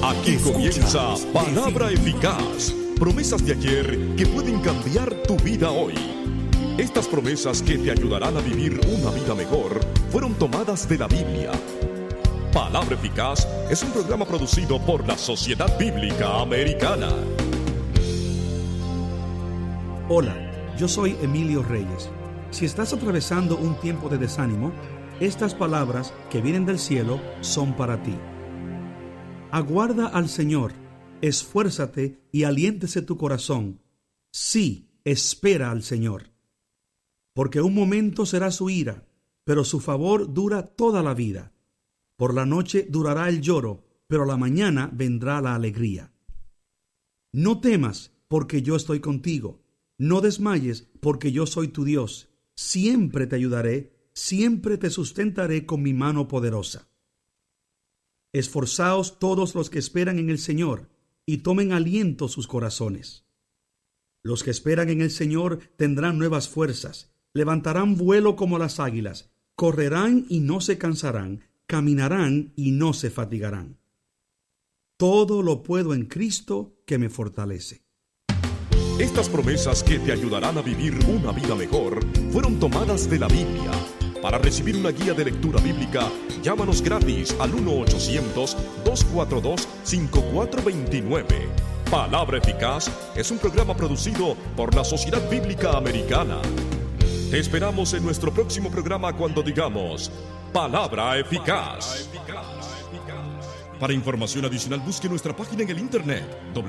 Aquí comienza Palabra Eficaz. Promesas de ayer que pueden cambiar tu vida hoy. Estas promesas que te ayudarán a vivir una vida mejor fueron tomadas de la Biblia. Palabra Eficaz es un programa producido por la Sociedad Bíblica Americana. Hola, yo soy Emilio Reyes. Si estás atravesando un tiempo de desánimo, estas palabras que vienen del cielo son para ti. Aguarda al Señor, esfuérzate y aliéntese tu corazón. Sí, espera al Señor. Porque un momento será su ira, pero su favor dura toda la vida. Por la noche durará el lloro, pero a la mañana vendrá la alegría. No temas, porque yo estoy contigo. No desmayes, porque yo soy tu Dios. Siempre te ayudaré, siempre te sustentaré con mi mano poderosa. Esforzaos todos los que esperan en el Señor, y tomen aliento sus corazones. Los que esperan en el Señor tendrán nuevas fuerzas, levantarán vuelo como las águilas, correrán y no se cansarán, caminarán y no se fatigarán. Todo lo puedo en Cristo que me fortalece. Estas promesas que te ayudarán a vivir una vida mejor fueron tomadas de la Biblia. Para recibir una guía de lectura bíblica, llámanos gratis al 1-800-242-5429. Palabra Eficaz es un programa producido por la Sociedad Bíblica Americana. Te esperamos en nuestro próximo programa cuando digamos Palabra Eficaz. Para información adicional, busque nuestra página en el internet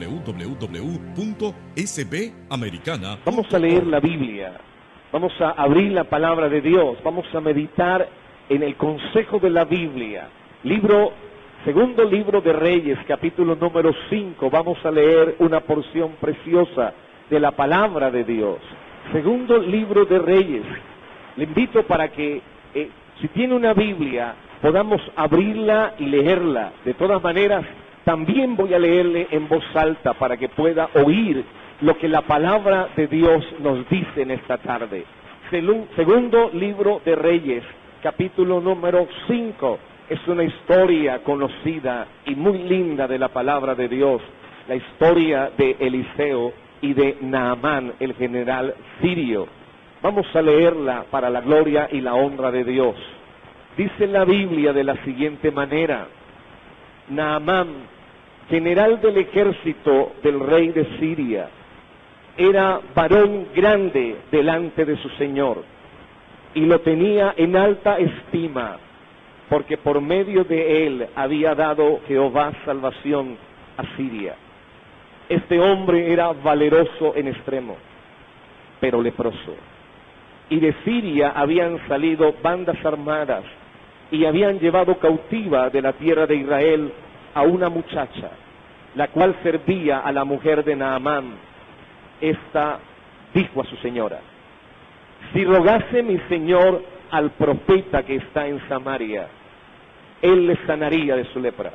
www.sbamericana. Vamos a leer la Biblia. Vamos a abrir la palabra de Dios. Vamos a meditar en el consejo de la Biblia. Segundo libro de Reyes, capítulo número 5. Vamos a leer una porción preciosa de la palabra de Dios. Segundo libro de Reyes. Le invito para que, si tiene una Biblia, podamos abrirla y leerla. De todas maneras, también voy a leerle en voz alta para que pueda oír lo que la palabra de Dios nos dice en esta tarde. Segundo libro de Reyes, capítulo número 5. Es una historia conocida y muy linda de la palabra de Dios. La historia de Eliseo y de Naamán, el general sirio. Vamos a leerla para la gloria y la honra de Dios. Dice la Biblia de la siguiente manera: Naamán, general del ejército del rey de Siria, era varón grande delante de su señor, y lo tenía en alta estima, porque por medio de él había dado Jehová salvación a Siria. Este hombre era valeroso en extremo, pero leproso. Y de Siria habían salido bandas armadas, y habían llevado cautiva de la tierra de Israel a una muchacha, la cual servía a la mujer de Naamán. Esta dijo a su señora: si rogase mi señor al profeta que está en Samaria, él le sanaría de su lepra.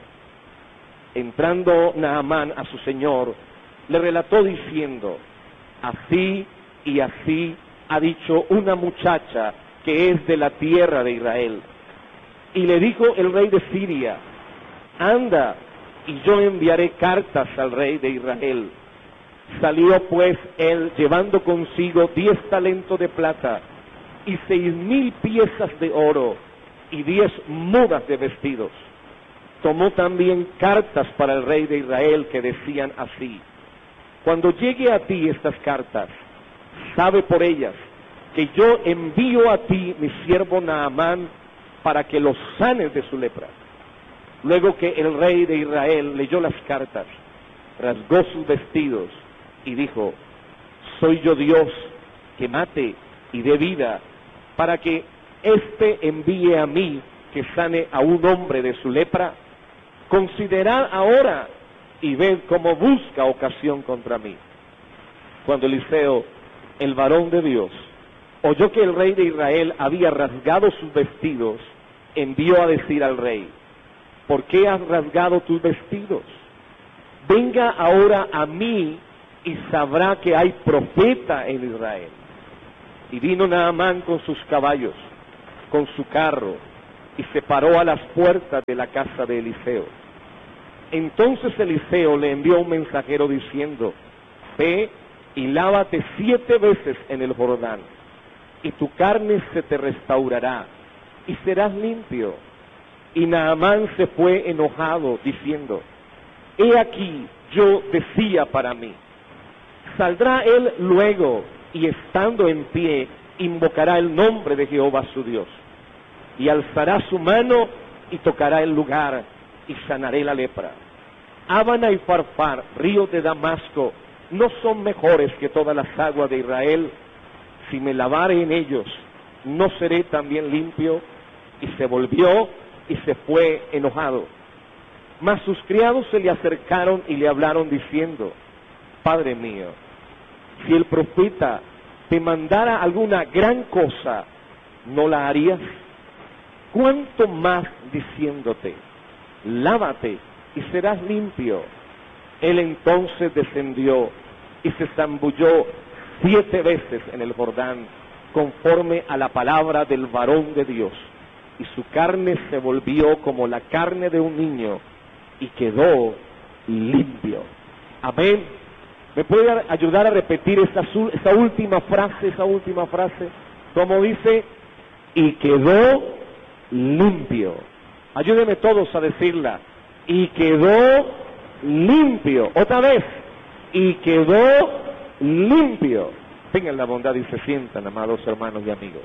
Entrando Naamán a su señor, le relató diciendo: así y así ha dicho una muchacha que es de la tierra de Israel. Y le dijo el rey de Siria: anda, y yo enviaré cartas al rey de Israel. Salió pues él llevando consigo 10 talentos de plata y 6,000 piezas de oro y 10 mudas de vestidos. Tomó también cartas para el rey de Israel que decían así: cuando llegue a ti estas cartas, sabe por ellas que yo envío a ti mi siervo Naamán para que lo sanes de su lepra. Luego que el rey de Israel leyó las cartas, rasgó sus vestidos y dijo: soy yo Dios que mate y dé vida, para que éste envíe a mí que sane a un hombre de su lepra. Considerad ahora y ved cómo busca ocasión contra mí. Cuando Eliseo, el varón de Dios, oyó que el rey de Israel había rasgado sus vestidos, envió a decir al rey: ¿por qué has rasgado tus vestidos? Venga ahora a mí y sabrá que hay profeta en Israel. Y vino Naamán con sus caballos, con su carro, y se paró a las puertas de la casa de Eliseo. Entonces Eliseo le envió un mensajero diciendo, ve y lávate 7 veces en el Jordán, y tu carne se te restaurará, y serás limpio. Y Naamán se fue enojado, diciendo, he aquí, yo decía para mí, saldrá él luego, y estando en pie, invocará el nombre de Jehová su Dios, y alzará su mano, y tocará el lugar, y sanaré la lepra. Ábana y Farfar, ríos de Damasco, ¿no son mejores que todas las aguas de Israel? Si me lavare en ellos, ¿no seré también limpio? Y se volvió y se fue enojado. Mas sus criados se le acercaron y le hablaron diciendo, Padre mío, si el profeta te mandara alguna gran cosa, ¿no la harías? ¿Cuánto más diciéndote, lávate y serás limpio? Él entonces descendió y se zambulló 7 veces en el Jordán, conforme a la palabra del varón de Dios, y su carne se volvió como la carne de un niño, y quedó limpio. Amén. ¿Me puede ayudar a repetir esa última frase? Como dice, y quedó limpio. Ayúdenme todos a decirla. Y quedó limpio. Otra vez. Y quedó limpio. Tengan la bondad y se sientan, amados hermanos y amigos.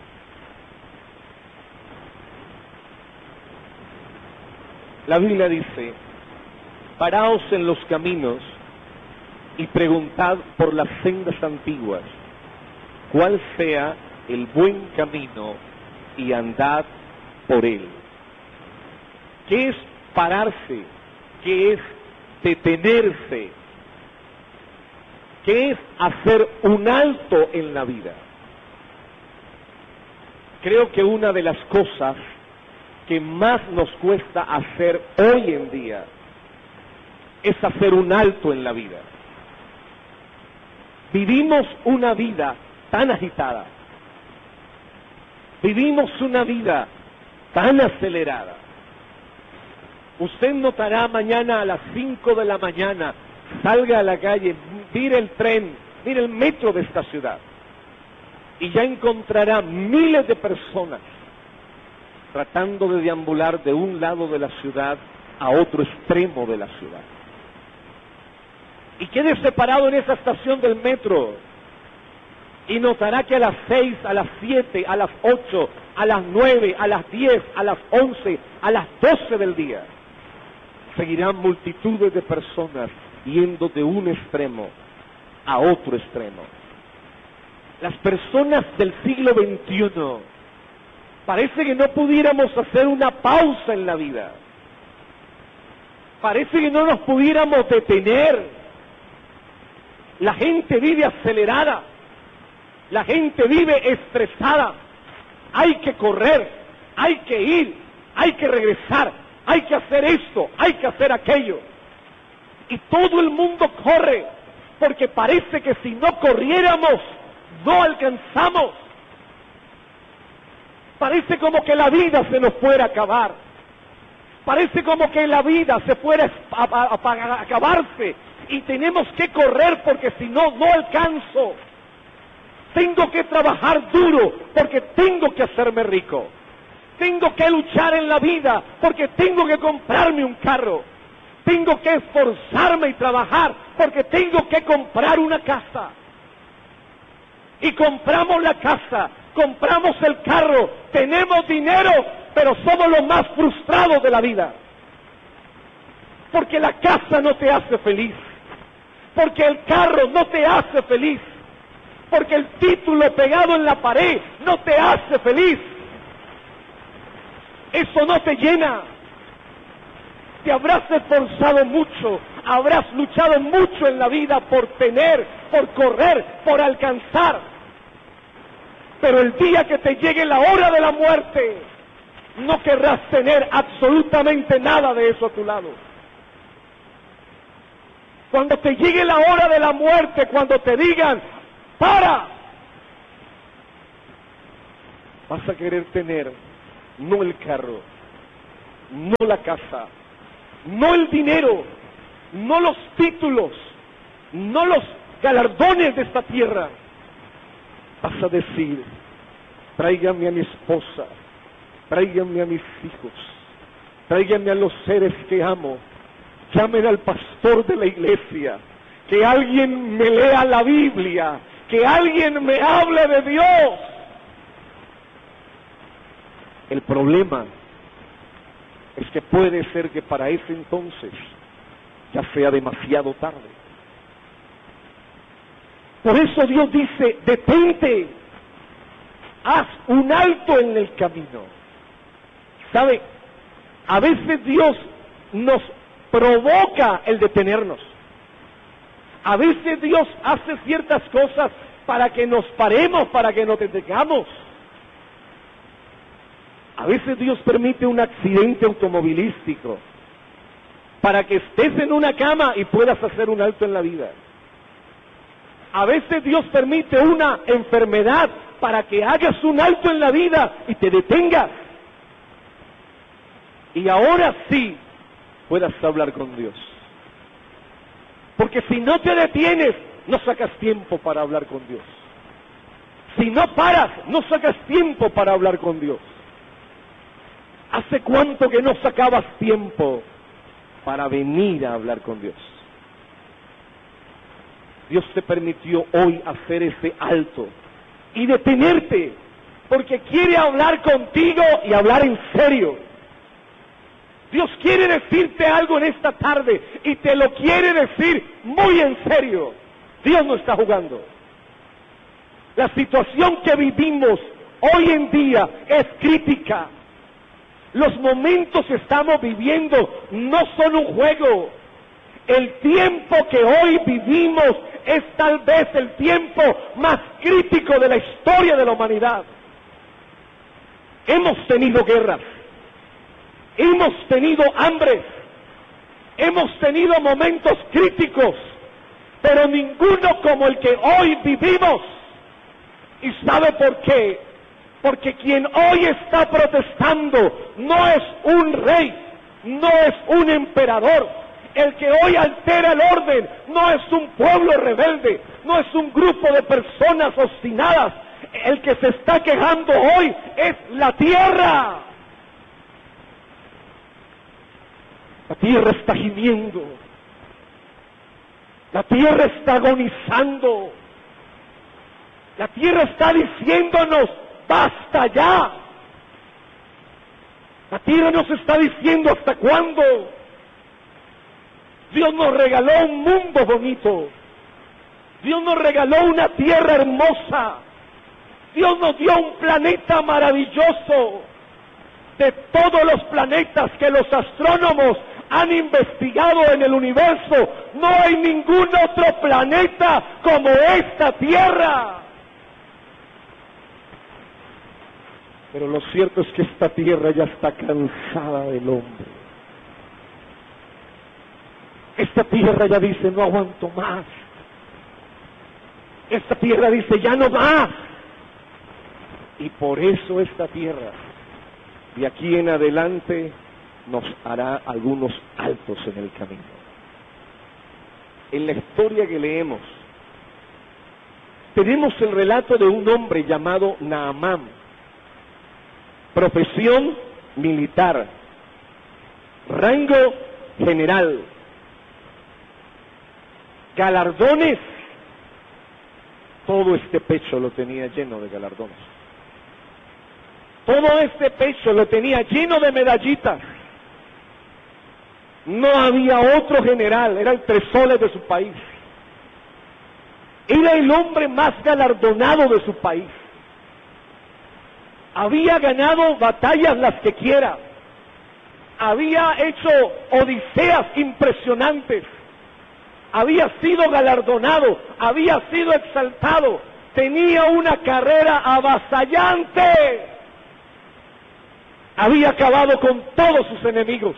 La Biblia dice, paraos en los caminos y preguntad por las sendas antiguas, cuál sea el buen camino, y andad por él. ¿Qué es pararse? ¿Qué es detenerse? ¿Qué es hacer un alto en la vida? Creo que una de las cosas que más nos cuesta hacer hoy en día es hacer un alto en la vida. Vivimos una vida tan agitada, vivimos una vida tan acelerada. Usted notará mañana a las 5 de la mañana, salga a la calle, mire el tren, mire el metro de esta ciudad, y ya encontrará miles de personas tratando de deambular de un lado de la ciudad a otro extremo de la ciudad. Y quede separado en esa estación del metro y notará que a las 6, a las 7, a las 8, a las 9, a las 10, a las 11, a las 12 del día seguirán multitudes de personas yendo de un extremo a otro extremo. Las personas del siglo XXI parece que no pudiéramos hacer una pausa en la vida. Parece que no nos pudiéramos detener. La gente vive acelerada. La gente vive estresada. Hay que correr, hay que ir, hay que regresar, hay que hacer esto, hay que hacer aquello. Y todo el mundo corre, porque parece que si no corriéramos, no alcanzamos. Parece como que la vida se nos fuera a acabar. Parece como que la vida se fuera a acabarse. Y tenemos que correr porque si no, no alcanzo. Tengo que trabajar duro porque tengo que hacerme rico. Tengo que luchar en la vida porque tengo que comprarme un carro. Tengo que esforzarme y trabajar porque tengo que comprar una casa. Y compramos la casa, compramos el carro, tenemos dinero, pero somos los más frustrados de la vida. Porque la casa no te hace feliz. Porque el carro no te hace feliz. Porque el título pegado en la pared no te hace feliz. Eso no te llena. Te habrás esforzado mucho, habrás luchado mucho en la vida por tener, por correr, por alcanzar. Pero el día que te llegue la hora de la muerte, no querrás tener absolutamente nada de eso a tu lado. Cuando te llegue la hora de la muerte, cuando te digan, ¡para!, vas a querer tener no el carro, no la casa, no el dinero, no los títulos, no los galardones de esta tierra. Vas a decir: tráigame a mi esposa, tráigame a mis hijos, tráigame a los seres que amo, llamen al pastor de la iglesia, que alguien me lea la Biblia, que alguien me hable de Dios. El problema es que puede ser que para ese entonces ya sea demasiado tarde. Por eso Dios dice: detente, haz un alto en el camino. ¿Sabe? A veces Dios nos provoca el detenernos. A veces Dios hace ciertas cosas para que nos paremos, para que nos detengamos. A veces Dios permite un accidente automovilístico para que estés en una cama y puedas hacer un alto en la vida. A veces Dios permite una enfermedad para que hagas un alto en la vida y te detengas. Y ahora sí puedas hablar con Dios. Porque si no te detienes, no sacas tiempo para hablar con Dios. Si no paras, no sacas tiempo para hablar con Dios. ¿Hace cuánto que no sacabas tiempo para venir a hablar con Dios? Dios te permitió hoy hacer ese alto y detenerte, porque quiere hablar contigo y hablar en serio. Dios quiere decirte algo en esta tarde y te lo quiere decir muy en serio. Dios no está jugando. La situación que vivimos hoy en día es crítica. Los momentos que estamos viviendo no son un juego. El tiempo que hoy vivimos es tal vez el tiempo más crítico de la historia de la humanidad. Hemos tenido guerras, hemos tenido hambres, hemos tenido momentos críticos, pero ninguno como el que hoy vivimos. ¿Y sabe por qué? Porque quien hoy está protestando no es un rey, no es un emperador. El que hoy altera el orden no es un pueblo rebelde, no es un grupo de personas obstinadas. El que se está quejando hoy es la tierra. La tierra está gimiendo. La tierra está agonizando. La tierra está diciéndonos: ¡basta ya! La tierra nos está diciendo: ¿hasta cuándo? Dios nos regaló un mundo bonito. Dios nos regaló una tierra hermosa. Dios nos dio un planeta maravilloso. De todos los planetas que los astrónomos han investigado en el universo, no hay ningún otro planeta como esta tierra. Pero lo cierto es que esta tierra ya está cansada del hombre. Esta tierra ya dice: no aguanto más. Esta tierra dice: ya no más. Y por eso esta tierra, de aquí en adelante, nos hará algunos altos en el camino. En la historia que leemos, tenemos el relato de un hombre llamado Naamán. Profesión militar, rango general, galardones. Todo este pecho lo tenía lleno de galardones. Todo este pecho lo tenía lleno de medallitas. No había otro general, era el tres soles de su país. Era el hombre más galardonado de su país. Había ganado batallas las que quiera. Había hecho odiseas impresionantes. Había sido galardonado, había sido exaltado. Tenía una carrera avasallante. Había acabado con todos sus enemigos.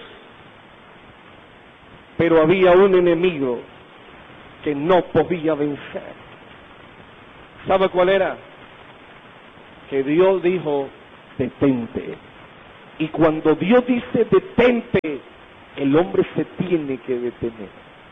Pero había un enemigo que no podía vencer. ¿Sabe cuál era? Que Dios dijo: detente. Y cuando Dios dice detente, el hombre se tiene que detener.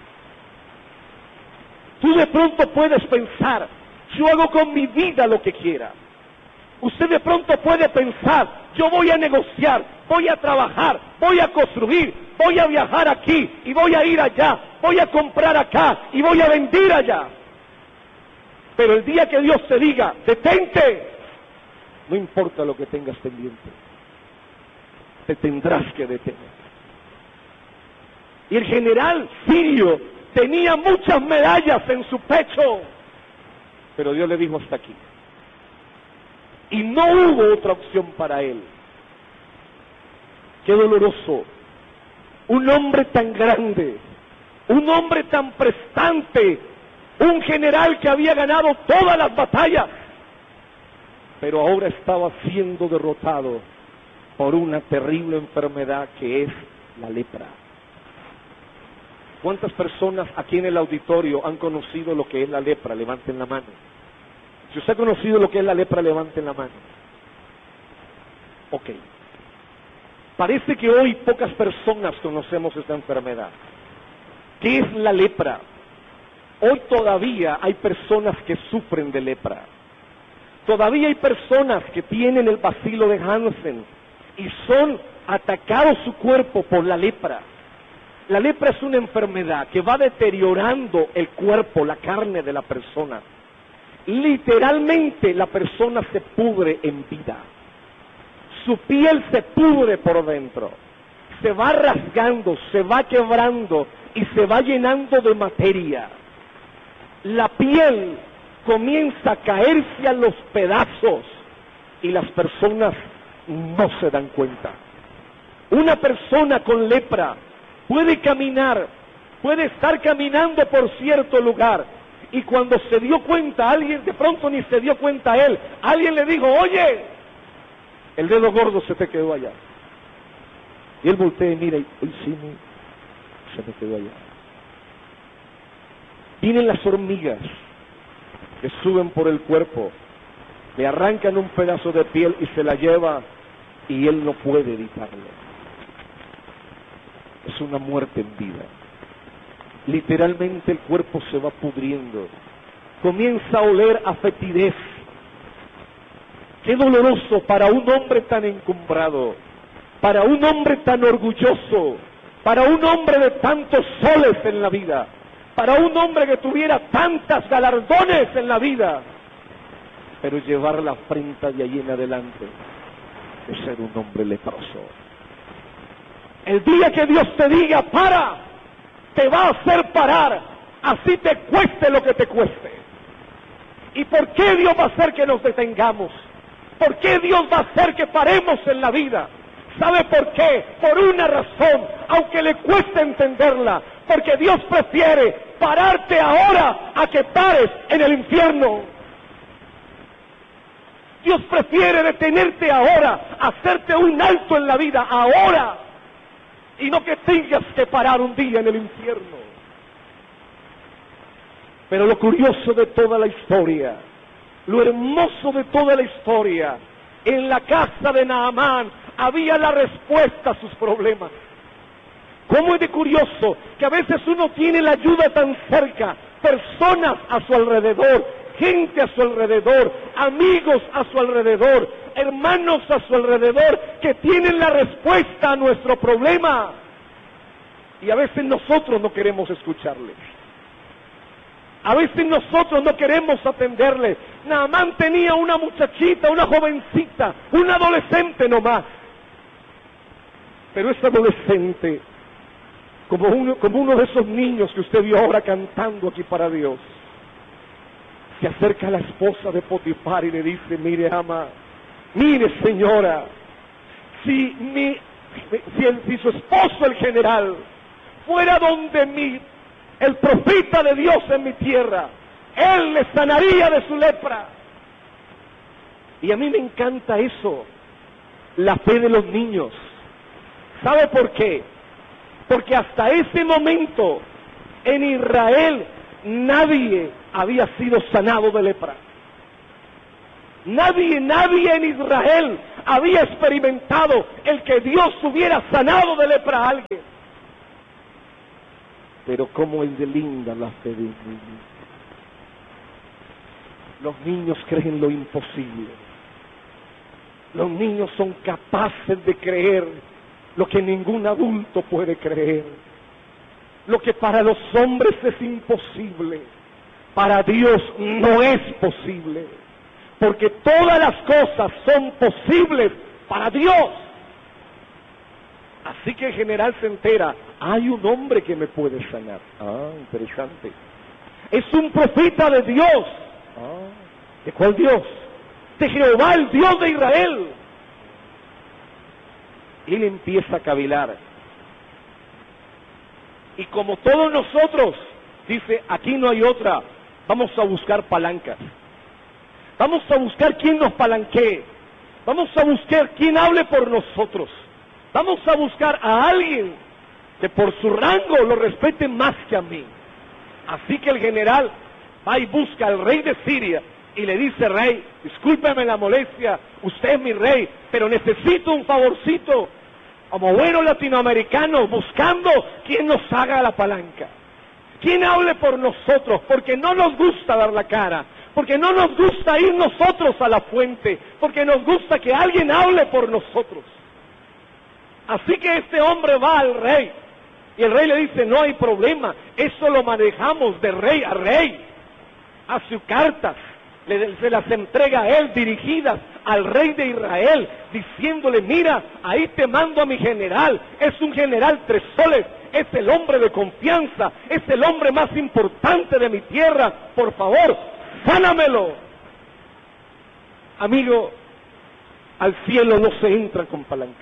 Tú de pronto puedes pensar, yo hago con mi vida lo que quiera. Usted de pronto puede pensar, yo voy a negociar, voy a trabajar, voy a construir, voy a viajar aquí y voy a ir allá, voy a comprar acá y voy a vender allá. Pero el día que Dios te diga, detente, no importa lo que tengas pendiente, te tendrás que detener. Y el general sirio tenía muchas medallas en su pecho, pero Dios le dijo hasta aquí. Y no hubo otra opción para él. Qué doloroso. Un hombre tan grande, un hombre tan prestante, un general que había ganado todas las batallas, pero ahora estaba siendo derrotado por una terrible enfermedad que es la lepra. ¿Cuántas personas aquí en el auditorio han conocido lo que es la lepra? Levanten la mano. Si usted ha conocido lo que es la lepra, levanten la mano. Ok. Parece que hoy pocas personas conocemos esta enfermedad. ¿Qué es la lepra? Hoy todavía hay personas que sufren de lepra. Todavía hay personas que tienen el bacilo de Hansen y son atacados su cuerpo por la lepra. La lepra es una enfermedad que va deteriorando el cuerpo, la carne de la persona. Literalmente la persona se pudre en vida. Su piel se pudre por dentro. Se va rasgando, se va quebrando y se va llenando de materia. La piel comienza a caerse a los pedazos y las personas no se dan cuenta. Una persona con lepra puede caminar, puede estar caminando por cierto lugar y cuando se dio cuenta, alguien de pronto ni se dio cuenta él, alguien le dijo, oye, el dedo gordo se te quedó allá. Y él voltea y mira y sí, se me quedó allá. Vienen las hormigas que suben por el cuerpo, le arrancan un pedazo de piel y se la lleva y él no puede evitarlo. Es una muerte en vida. Literalmente el cuerpo se va pudriendo, comienza a oler a fetidez. Qué doloroso para un hombre tan encumbrado, para un hombre tan orgulloso, para un hombre de tantos soles en la vida, para un hombre que tuviera tantas galardones en la vida, pero llevar la afrenta de allí en adelante de ser un hombre leproso. El día que Dios te diga para, te va a hacer parar, así te cueste lo que te cueste. ¿Y por qué Dios va a hacer que nos detengamos? ¿Por qué Dios va a hacer que paremos en la vida? ¿Sabe por qué? Por una razón, aunque le cueste entenderla, porque Dios prefiere pararte ahora a que pares en el infierno. Dios prefiere detenerte ahora, hacerte un alto en la vida ahora, y no que tengas que parar un día en el infierno. Pero lo curioso de toda la historia, lo hermoso de toda la historia, en la casa de Naamán había la respuesta a sus problemas. ¿Cómo es de curioso que a veces uno tiene la ayuda tan cerca, personas a su alrededor, gente a su alrededor, amigos a su alrededor, hermanos a su alrededor, que tienen la respuesta a nuestro problema? Y a veces nosotros no queremos escucharles. A veces nosotros no queremos atenderle. Naamán tenía una muchachita, una jovencita, un adolescente nomás. Pero ese adolescente, como uno de esos niños que usted vio ahora cantando aquí para Dios, se acerca a la esposa de Potifar y le dice, mire, ama, mire, señora, si su esposo, el general, fuera donde el profeta de Dios en mi tierra, él le sanaría de su lepra. Y a mí me encanta eso, la fe de los niños. ¿Sabe por qué? Porque hasta ese momento en Israel nadie había sido sanado de lepra. Nadie en Israel había experimentado el que Dios hubiera sanado de lepra a alguien. pero como el de linda las ve de un niño. Los niños creen lo imposible. Los niños son capaces de creer lo que ningún adulto puede creer. Lo que para los hombres es imposible, para Dios no es posible. Porque todas las cosas son posibles para Dios. Así que el general se entera, hay un hombre que me puede sanar. Ah, interesante. Es un profeta de Dios. Ah, ¿de cuál Dios? De Jehová, el Dios de Israel. Y él empieza a cavilar. Y como todos nosotros, dice, aquí no hay otra, vamos a buscar palancas. Vamos a buscar quién nos palanquee. Vamos a buscar quién hable por nosotros. Vamos a buscar a alguien que por su rango lo respete más que a mí. Así que el general va y busca al rey de Siria y le dice, rey, discúlpeme la molestia, usted es mi rey, pero necesito un favorcito, como buenos latinoamericanos, buscando quien nos haga la palanca. Quien hable por nosotros, porque no nos gusta dar la cara, porque no nos gusta ir nosotros a la fuente, porque nos gusta que alguien hable por nosotros. Así que este hombre va al rey, y el rey le dice, no hay problema, eso lo manejamos de rey a rey. Hace cartas, se las entrega a él, dirigidas al rey de Israel, diciéndole, mira, ahí te mando a mi general, es un general 3 soles, es el hombre de confianza, es el hombre más importante de mi tierra, por favor, sánamelo. Amigo, al cielo no se entra con palancas.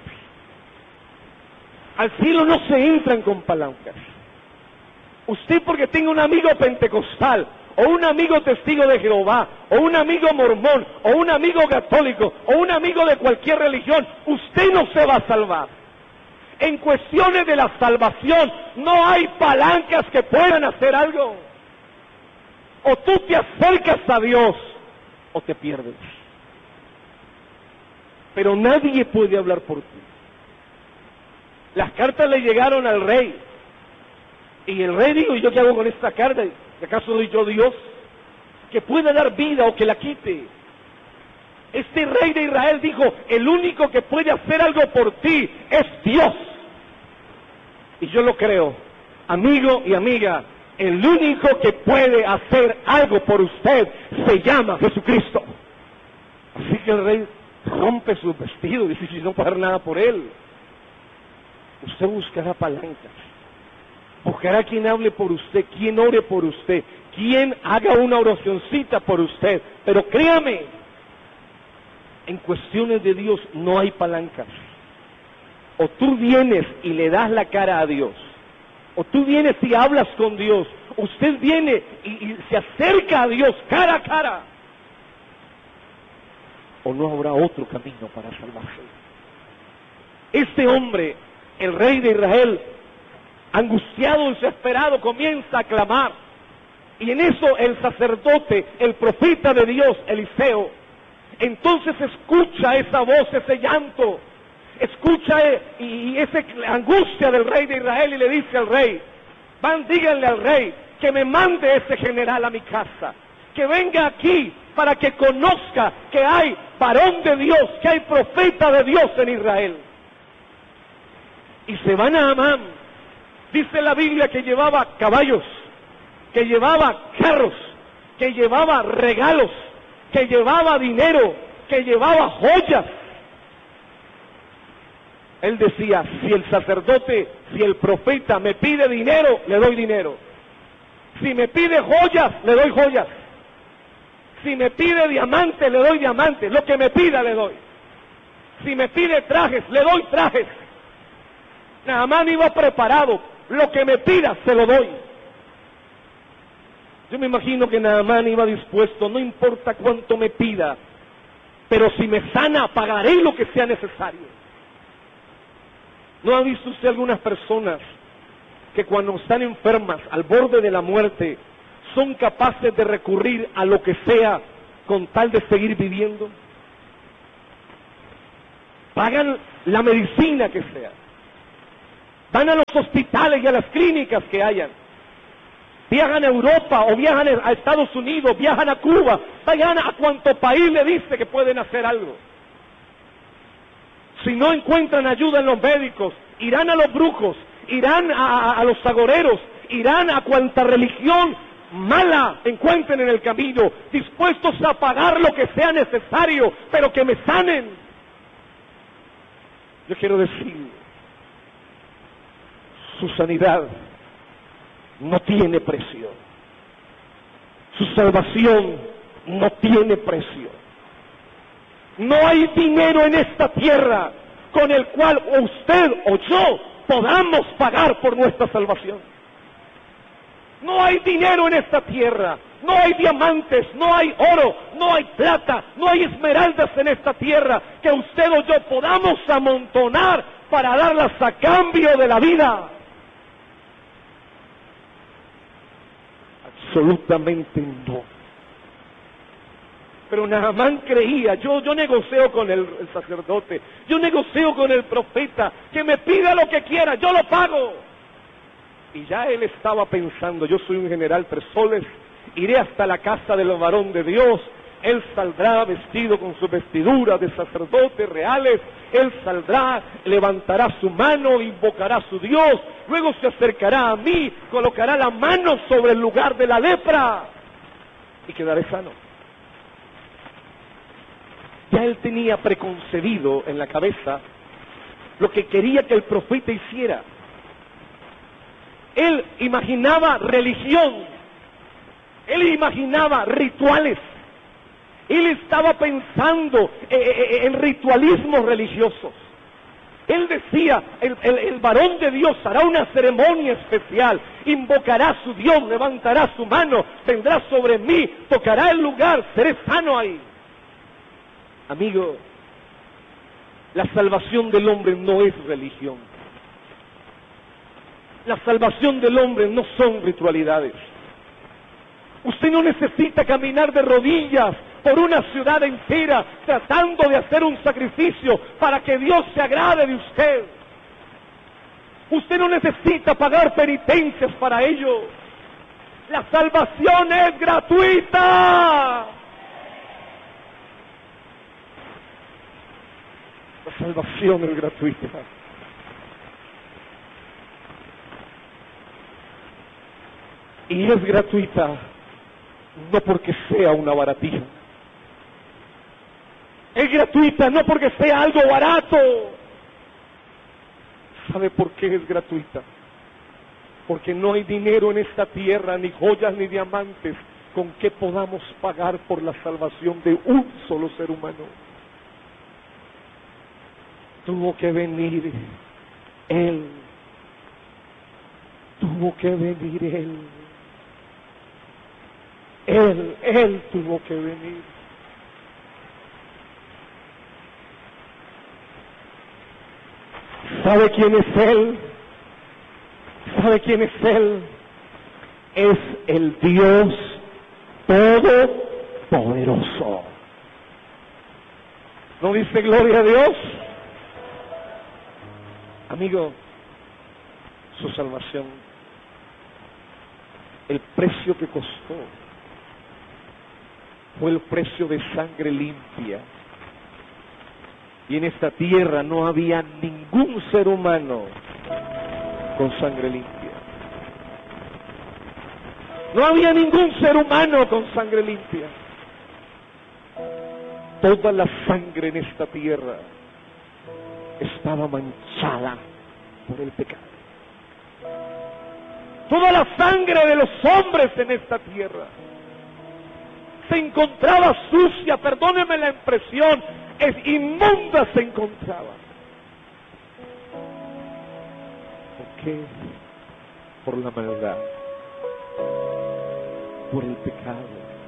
Al cielo no se entran con palancas. Usted porque tenga un amigo pentecostal, o un amigo testigo de Jehová, o un amigo mormón, o un amigo católico, o un amigo de cualquier religión, usted no se va a salvar. En cuestiones de la salvación no hay palancas que puedan hacer algo. O tú te acercas a Dios, o te pierdes. Pero nadie puede hablar por ti. Las cartas le llegaron al rey, y el rey dijo, ¿y yo qué hago con esta carta? ¿Acaso soy yo Dios que pueda dar vida o que la quite? Este rey de Israel dijo, el único que puede hacer algo por ti es Dios. Y yo lo creo, amigo y amiga, el único que puede hacer algo por usted se llama Jesucristo. Así que el rey rompe sus vestidos y dice, si no puedo hacer nada por él. Usted buscará palancas. Buscará quien hable por usted, quien ore por usted, quien haga una oracioncita por usted. Pero créame, en cuestiones de Dios no hay palancas. O tú vienes y le das la cara a Dios, o tú vienes y hablas con Dios, usted viene y se acerca a Dios cara a cara, o no habrá otro camino para salvarse. Este hombre, el rey de Israel, angustiado, desesperado, comienza a clamar. Y en eso el sacerdote, el profeta de Dios, Eliseo, entonces escucha esa voz, ese llanto, escucha y esa angustia del rey de Israel y le dice al rey, van, díganle al rey que me mande ese general a mi casa, que venga aquí para que conozca que hay varón de Dios, que hay profeta de Dios en Israel. Y se van a Amán. Dice la Biblia que llevaba caballos, que llevaba carros, que llevaba regalos, que llevaba dinero, que llevaba joyas. Él decía, si el sacerdote, si el profeta me pide dinero, le doy dinero. Si me pide joyas, le doy joyas. Si me pide diamantes, le doy diamantes. Lo que me pida, le doy. Si me pide trajes, le doy trajes. Naamán iba preparado. Lo que me pida, se lo doy. Yo me imagino que Naamán iba dispuesto, no importa cuánto me pida, pero si me sana, pagaré lo que sea necesario. ¿No ha visto usted algunas personas que cuando están enfermas, al borde de la muerte, son capaces de recurrir a lo que sea con tal de seguir viviendo? Pagan la medicina que sea. Van a los hospitales y a las clínicas que hayan. viajan a Europa o viajan a Estados Unidos, viajan a Cuba, vayan a cuanto país le dice que pueden hacer algo. Si no encuentran ayuda en los médicos, irán a los brujos, irán a los agoreros, irán a cuanta religión mala encuentren en el camino, dispuestos a pagar lo que sea necesario, pero que me sanen. Yo quiero decir, su sanidad no tiene precio. Su salvación no tiene precio. No hay dinero en esta tierra con el cual usted o yo podamos pagar por nuestra salvación. No hay dinero en esta tierra, no hay diamantes, no hay oro, no hay plata, no hay esmeraldas en esta tierra que usted o yo podamos amontonar para darlas a cambio de la vida. Absolutamente no. Pero Naamán creía, yo negocio con el sacerdote, yo negocio con el profeta, que me pida lo que quiera, yo lo pago. Y ya él estaba pensando, yo soy un general 3 soles, iré hasta la casa del varón de Dios, él saldrá vestido con su vestidura de sacerdotes reales, él saldrá, levantará su mano, invocará a su Dios, luego se acercará a mí, colocará la mano sobre el lugar de la lepra y quedaré sano. Ya él tenía preconcebido en la cabeza lo que quería que el profeta hiciera. Él imaginaba religión, él imaginaba rituales, él estaba pensando en ritualismos religiosos. Él decía, el varón de Dios hará una ceremonia especial, invocará a su Dios, levantará su mano, vendrá sobre mí, tocará el lugar, seré sano ahí. Amigo, la salvación del hombre no es religión. La salvación del hombre no son ritualidades. Usted no necesita caminar de rodillas por una ciudad entera tratando de hacer un sacrificio para que Dios se agrade de usted. Usted no necesita pagar penitencias para ello. La salvación es gratuita. La salvación es gratuita. Y es gratuita no porque sea una baratija. Es gratuita no porque sea algo barato. ¿Sabe por qué es gratuita? Porque no hay dinero en esta tierra, ni joyas ni diamantes, con que podamos pagar por la salvación de un solo ser humano. Tuvo que venir Él. Tuvo que venir Él. Él tuvo que venir. ¿Sabe quién es Él? ¿Sabe quién es Él? Es el Dios Todopoderoso. ¿No dice gloria a Dios? Amigo, su salvación, el precio que costó fue el precio de sangre limpia. Y en esta tierra no había ningún ser humano con sangre limpia. No había ningún ser humano con sangre limpia. Toda la sangre en esta tierra estaba manchada por el pecado. Toda la sangre de los hombres en esta tierra se encontraba sucia, perdóneme la impresión, es inmunda se encontraba. ¿Por qué? Por la maldad, por el pecado.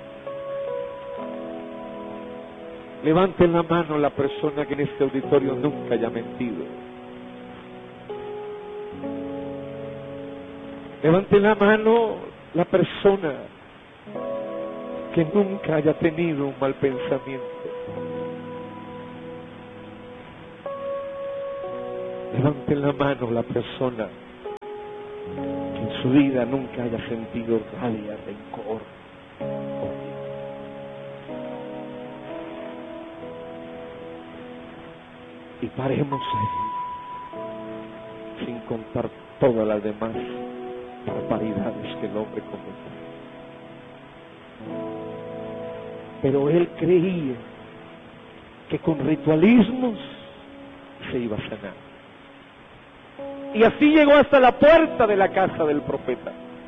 Levanten la mano la persona que en este auditorio nunca haya mentido. Levanten la mano la persona que nunca haya tenido un mal pensamiento. Levanten la mano la persona que en su vida nunca haya sentido rabia, rencor, odio. Y paremos ahí, sin contar todas las demás barbaridades que el hombre comete. Pero él creía que con ritualismos se iba a sanar. Y así llegó hasta la puerta de la casa del profeta.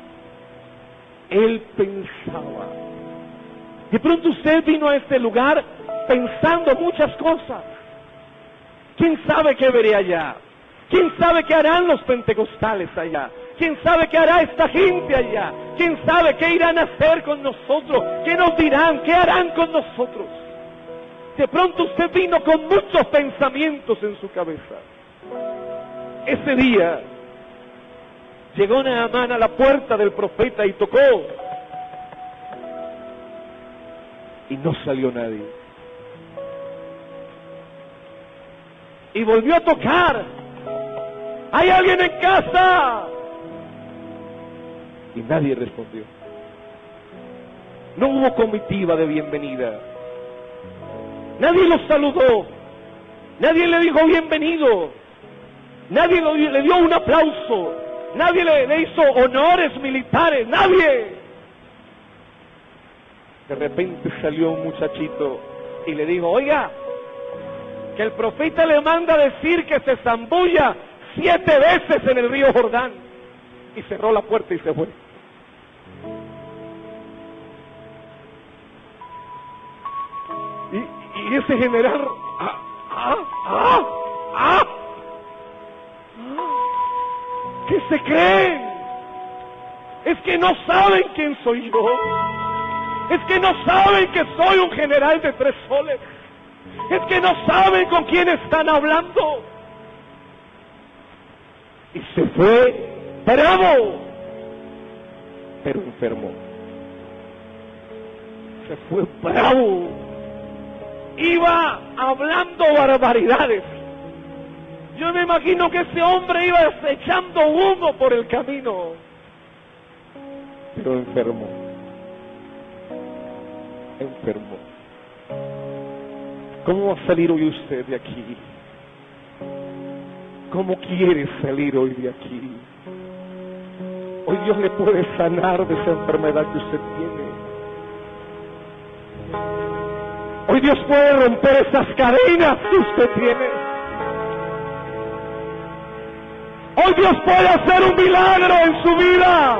Él pensaba. De pronto usted vino a este lugar pensando muchas cosas. ¿Quién sabe qué veré allá? ¿Quién sabe qué harán los pentecostales allá? ¿Quién sabe qué hará esta gente allá? ¿Quién sabe qué irán a hacer con nosotros? ¿Qué nos dirán? ¿Qué harán con nosotros? De pronto usted vino con muchos pensamientos en su cabeza. Ese día llegó Naamán a la puerta del profeta y tocó. Y no salió nadie. Y volvió a tocar. ¿Hay alguien en casa? Y nadie respondió. No hubo comitiva de bienvenida. Nadie lo saludó. Nadie le dijo bienvenido. Nadie le dio un aplauso. Nadie le hizo honores militares. Nadie. De repente salió un muchachito y le dijo: oiga, que el profeta le manda decir que se zambulla 7 veces en el río Jordán. Y cerró la puerta y se fue. Y ese general, ¿qué se creen? Es que no saben quién soy yo. Es que no saben que soy un general de 3 soles. Es que no saben con quién están hablando. Y se fue bravo, pero enfermo. Se fue bravo. Iba hablando barbaridades. Yo me imagino que ese hombre iba echando humo por el camino, pero enfermo. Enfermo. ¿Cómo va a salir hoy usted de aquí? ¿Cómo quiere salir hoy de aquí? Hoy Dios le puede sanar de esa enfermedad que usted tiene. Hoy Dios puede romper esas cadenas que usted tiene. Hoy Dios puede hacer un milagro en su vida.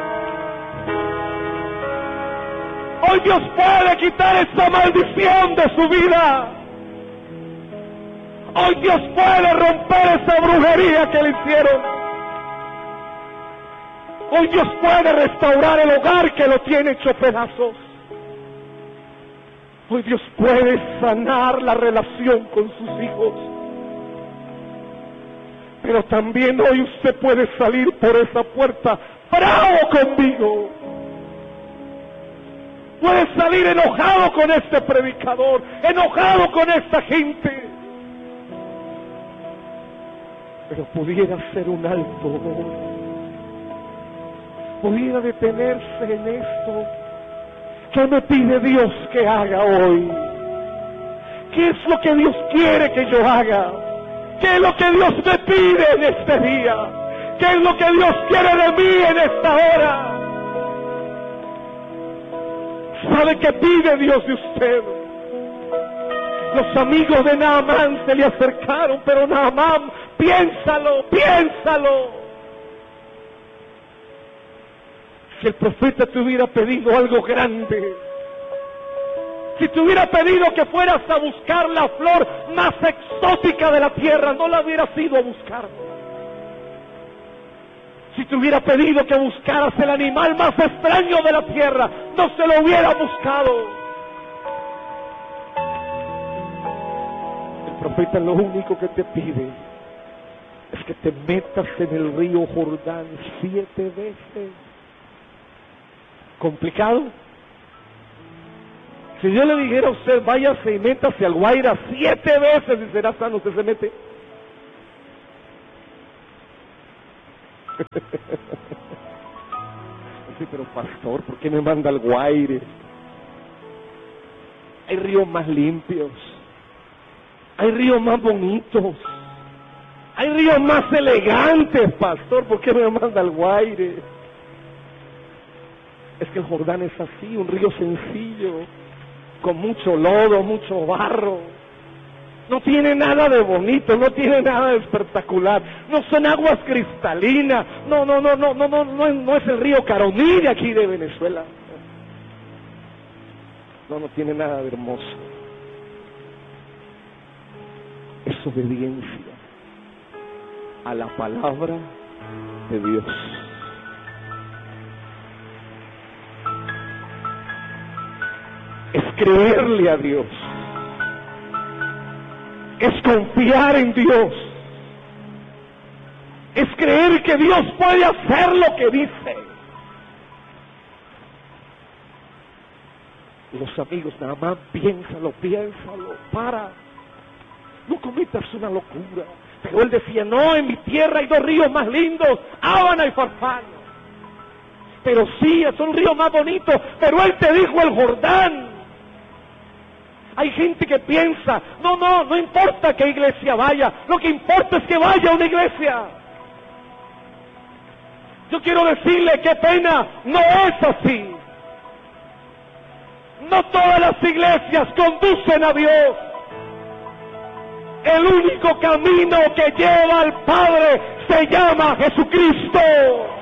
Hoy Dios puede quitar esa maldición de su vida. Hoy Dios puede romper esa brujería que le hicieron. Hoy Dios puede restaurar el hogar que lo tiene hecho pedazos. Hoy Dios puede sanar la relación con sus hijos. Pero también hoy usted puede salir por esa puerta bravo conmigo. Puede salir enojado con este predicador, enojado con esta gente. Pero pudiera hacer un alto, pudiera detenerse en esto. ¿Qué me pide Dios que haga hoy? ¿Qué es lo que Dios quiere que yo haga? ¿Qué es lo que Dios me pide en este día? ¿Qué es lo que Dios quiere de mí en esta hora? ¿Sabe qué pide Dios de usted? Los amigos de Naamán se le acercaron, pero Naamán, piénsalo, piénsalo. Si el profeta te hubiera pedido algo grande, si te hubiera pedido que fueras a buscar la flor más exótica de la tierra, no la hubieras ido a buscar. Si te hubiera pedido que buscaras el animal más extraño de la tierra, no se lo hubiera buscado. El profeta lo único que te pide es que te metas en el río Jordán 7 veces. ¿Complicado? Si yo le dijera a usted, váyase y métase al Guaira 7 veces y será sano, ¿usted se mete? Dice, pero pastor, ¿por qué me manda al Guaire? Hay ríos más limpios, hay ríos más bonitos, hay ríos más elegantes, pastor, ¿por qué me manda al Guaire? Es que el Jordán es así, un río sencillo, con mucho lodo, mucho barro. No tiene nada de bonito, no tiene nada de espectacular. No son aguas cristalinas. No es el río Caroní de aquí de Venezuela. No tiene nada de hermoso. Es obediencia a la palabra de Dios. Es creerle a Dios. Es confiar en Dios. Es creer que Dios puede hacer lo que dice. Los amigos, nada más piénsalo, para. No cometas una locura. Pero él decía, no, en mi tierra hay 2 ríos más lindos, Ábana y Farfán. Pero sí, es un río más bonito, pero él te dijo el Jordán. Hay gente que piensa, no importa qué iglesia vaya, lo que importa es que vaya a una iglesia. Yo quiero decirle, qué pena, no es así. No todas las iglesias conducen a Dios. El único camino que lleva al Padre se llama Jesucristo.